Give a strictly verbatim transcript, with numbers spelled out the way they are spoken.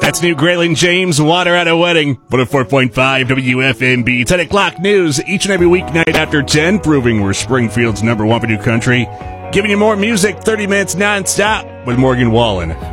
That's new Graylin James, Water at a Wedding. one oh four point five W F M B. ten o'clock news each and every weeknight after ten, proving we're Springfield's number one for new country. Giving you more music, thirty minutes nonstop with Morgan Wallen.